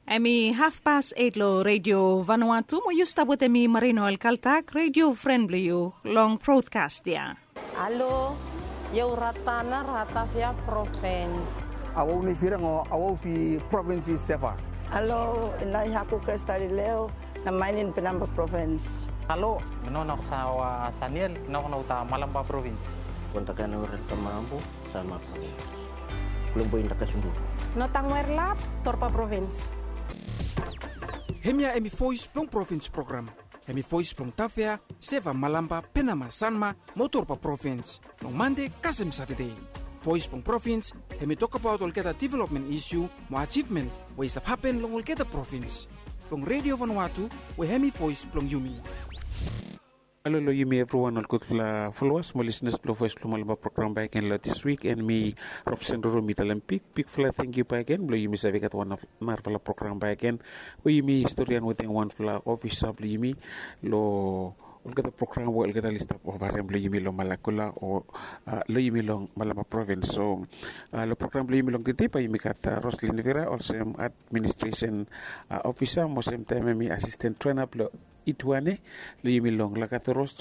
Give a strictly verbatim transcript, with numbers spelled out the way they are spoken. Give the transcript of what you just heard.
Emi half past eight lo Radio Vanuatu mo yusta bote mi Marino El Kaltak Radio Friendly you long broadcast dia. Alo, eu ratana ratavia province. Awo ni firang o awo fi province sefa. Alo, inay haku Kristali Leo na mainin Penamba province. Halo, menon ako sa uh, Saniel, menon ako na Malamba province. Kontakan ako rin Tamambo, sama province. Kulumbo yung nakasunod. Notang Merlap, Torpa province. Hemia emi Voice Plong Province Program. Hemi Voice Plong Tafea, Seva Malamba, Penama, Sanma, Motorpa Province. Long Monday, Kasem Saturday. Voice Plong Province, hemi talk about all get development issue, mo achievement, ways that happen long all get province. Plong Radio Vanuatu, we hemi Voice Plong Yumi. Hello, hello, Yumi, everyone. All good for followers, my listeners, Plong Voice Plong Malamba program back in this week, and me, Robson Rumi Talampic, big flat, thank you back again. Plong Yumi Savikat one of Marvel program back again. We Yumi historian within one fla office of Yumi, lo. Ulgata program wo ulgata list of overem lo yimi long Malakula o lo yimi long Malamba province. So lo program lo yimi long today pa yimi kata Roslyn Vera, also administration officer, mo same time mi assistant trainer lo Ituane lo yimi long la kata Ros